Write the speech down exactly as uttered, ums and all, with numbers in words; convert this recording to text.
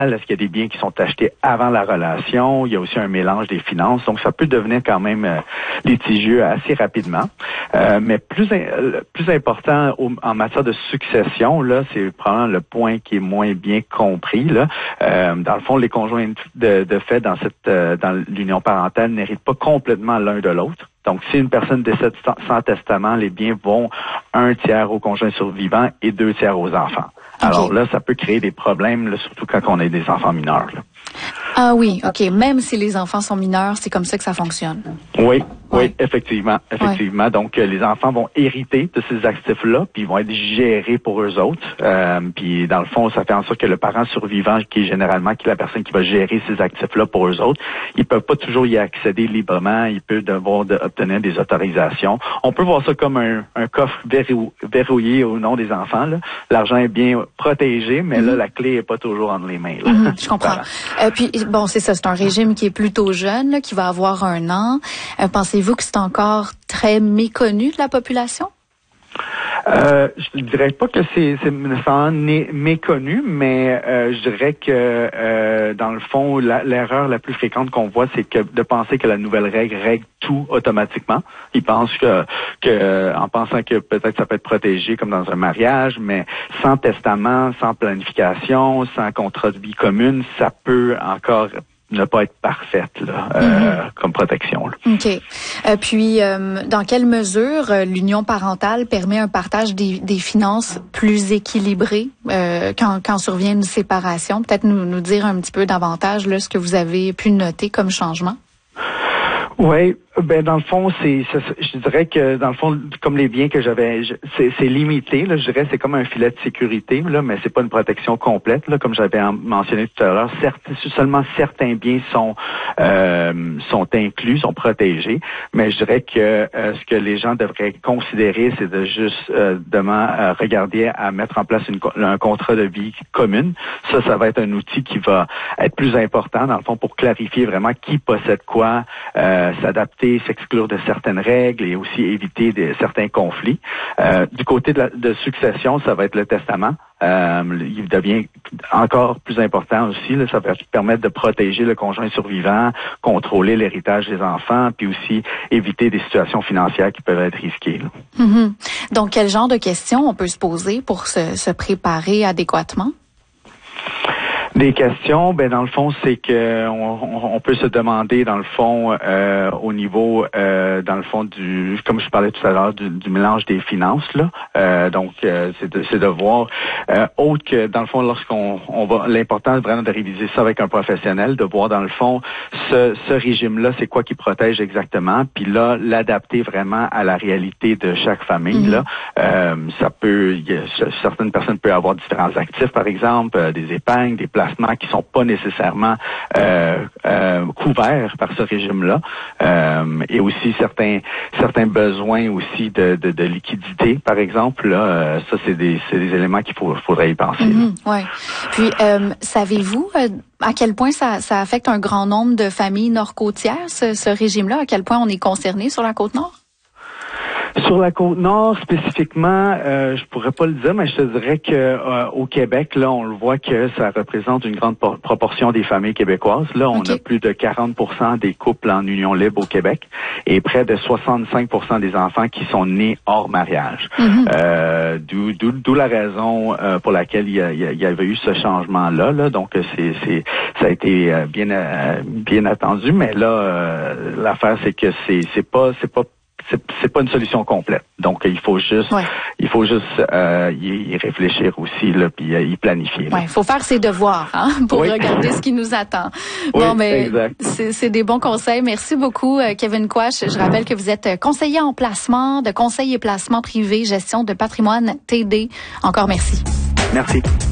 Est-ce qu'il y a des biens qui sont achetés avant la relation? Il y a aussi un mélange des finances. Donc, ça peut devenir quand même euh, litigieux assez rapidement. Euh, mais plus euh, plus important au, en matière de succession, là, c'est probablement le point qui est moins bien compris. Là. Euh, dans le fond, les conjoints de, de fait dans cette euh, dans l'union parentale n'héritent pas complètement l'un de l'autre. Donc, si une personne décède sans testament, les biens vont un tiers au conjoint survivant et deux tiers aux enfants. Okay. Alors là, ça peut créer des problèmes, là, surtout quand on a des enfants mineurs. Là. Ah oui, OK. Même si les enfants sont mineurs, c'est comme ça que ça fonctionne. Oui, oui, oui effectivement. effectivement. Ouais. Donc, euh, les enfants vont hériter de ces actifs-là, puis ils vont être gérés pour eux autres. Euh, puis, dans le fond, ça fait en sorte que le parent survivant, qui est généralement qui est la personne qui va gérer ces actifs-là pour eux autres, ils peuvent pas toujours y accéder librement. Ils peuvent devoir de, obtenir des autorisations. On peut voir ça comme un, un coffre verrou, verrouillé au nom des enfants. Là. L'argent est bien protégé, mais mm-hmm. là, la clé est pas toujours entre les mains. Là. Mm-hmm, je comprends. Euh, puis, bon, c'est ça, c'est un régime qui est plutôt jeune, là, qui va avoir un an. Euh, pensez-vous que c'est encore très méconnu de la population? Euh, je ne dirais pas que c'est, c'est méconnu, mais euh, je dirais que euh, dans le fond, la, l'erreur la plus fréquente qu'on voit, c'est que de penser que la nouvelle règle règle tout automatiquement. Ils pensent que, que en pensant que peut-être ça peut être protégé comme dans un mariage, mais sans testament, sans planification, sans contrat de vie commune, ça peut encore ne pas être parfaite là, euh, mm-hmm. comme protection. Là. OK. Euh, puis, euh, dans quelle mesure euh, l'union parentale permet un partage des, des finances plus équilibré euh, quand, quand survient une séparation? Peut-être nous, nous dire un petit peu davantage là, ce que vous avez pu noter comme changement? Oui, ben dans le fond, c'est, c'est, je dirais que dans le fond, comme les biens que j'avais, je, c'est, c'est limité. Là, je dirais, c'est comme un filet de sécurité, là, mais c'est pas une protection complète. Là, comme j'avais mentionné tout à l'heure, certes, seulement certains biens sont euh, sont inclus, sont protégés. Mais je dirais que euh, ce que les gens devraient considérer, c'est de juste euh, demain euh, regarder à mettre en place une, un contrat de vie commune. Ça, ça va être un outil qui va être plus important dans le fond pour clarifier vraiment qui possède quoi. Euh, s'adapter, s'exclure de certaines règles et aussi éviter de, certains conflits. Euh, du côté de, la, de succession, ça va être le testament. Euh, il devient encore plus important aussi. Là, ça va permettre de protéger le conjoint survivant, contrôler l'héritage des enfants, puis aussi éviter des situations financières qui peuvent être risquées. Là. Mm-hmm. Donc, quel genre de questions on peut se poser pour se, se préparer adéquatement? Des questions, ben dans le fond, c'est que on, on peut se demander dans le fond euh, au niveau euh, dans le fond du, comme je parlais tout à l'heure, du, du mélange des finances là. Euh, donc euh, c'est de c'est de voir euh, autre que dans le fond lorsqu'on on va l'important vraiment de réviser ça avec un professionnel, de voir dans le fond ce ce régime là, c'est quoi qui protège exactement, puis là l'adapter vraiment à la réalité de chaque famille mm-hmm. là. Euh, ça peut, y a, certaines personnes peuvent avoir différents actifs par exemple, euh, des épargnes, des placements qui sont pas nécessairement euh, euh, couverts par ce régime-là, euh, et aussi certains certains besoins aussi de, de, de liquidité, par exemple. Là, euh, ça c'est des c'est des éléments qu'il faut, faudrait y penser. Mm-hmm, ouais. Puis euh, savez-vous euh, à quel point ça, ça affecte un grand nombre de familles nord-côtières, ce, ce régime-là? À quel point on est concerné sur la Côte-Nord? Sur la Côte-Nord spécifiquement, euh, je pourrais pas le dire, mais je te dirais que euh, au Québec, là, on le voit que ça représente une grande por- proportion des familles québécoises. Là, on okay. a plus de quarante pour cent des couples en union libre au Québec et près de soixante-cinq pour cent des enfants qui sont nés hors mariage. Mm-hmm. Euh, d'où, d'où, d'où la raison euh, pour laquelle il y, a, il y avait eu ce changement-là. Là. Donc, c'est, c'est, ça a été euh, bien, euh, bien attendu, mais là, euh, l'affaire c'est que c'est, c'est pas, c'est pas C'est, c'est pas une solution complète. Donc, il faut juste, ouais. il faut juste euh, y, y réfléchir aussi, là, puis y planifier. Il ouais, faut faire ses devoirs, hein, pour oui. regarder ce qui nous attend. Oui, bon, mais exact. C'est, c'est des bons conseils. Merci beaucoup, Kevin Quach. Je rappelle que vous êtes conseiller en placement, de conseil et placement privé, gestion de patrimoine T D. Encore merci. Merci.